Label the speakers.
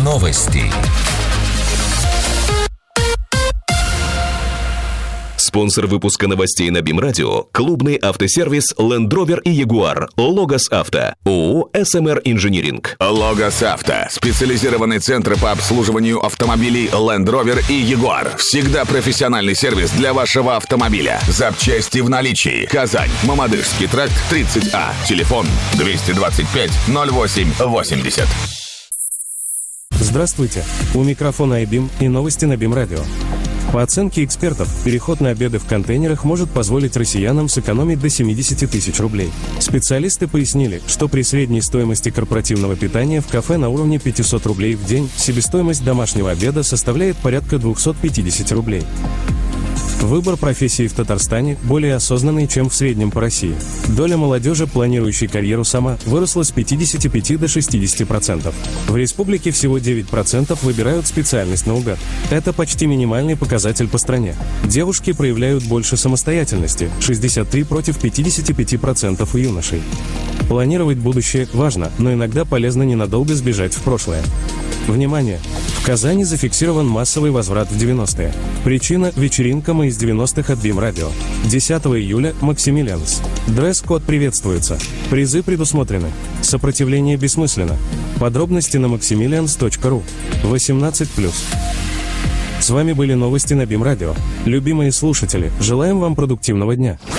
Speaker 1: Новости.
Speaker 2: Спонсор выпуска новостей на БИМ Радио – клубный автосервис Land Rover и Jaguar, Logos Auto, ООО «СМР Инжиниринг».
Speaker 3: Logos Auto – специализированный центр по обслуживанию автомобилей Land Rover и Jaguar. Всегда профессиональный сервис для вашего автомобиля. Запчасти в наличии. Казань, Мамадышский тракт, 30А. Телефон 225 08 80.
Speaker 4: Здравствуйте! У микрофона iBIM и новости на БИМ Радио. По оценке экспертов, переход на обеды в контейнерах может позволить россиянам сэкономить до 70 тысяч рублей. Специалисты пояснили, что при средней стоимости корпоративного питания в кафе на уровне 500 рублей в день себестоимость домашнего обеда составляет порядка 250 рублей. Выбор профессии в Татарстане более осознанный, чем в среднем по России. Доля молодежи, планирующей карьеру сама, выросла с 55 до 60%. В республике всего 9% выбирают специальность наугад. Это почти минимальный показатель по стране. Девушки проявляют больше самостоятельности – 63 против 55% у юношей. Планировать будущее важно, но иногда полезно ненадолго сбежать в прошлое. Внимание! В Казани зафиксирован массовый возврат в 90-е. Причина – вечеринка «Мы из 90-х» от БИМ Радио. 10 июля – Максимилианс. Дресс-код приветствуется. Призы предусмотрены. Сопротивление бессмысленно. Подробности на maximilians.ru. 18+. С вами были новости на БИМ Радио. Любимые слушатели, желаем вам продуктивного дня.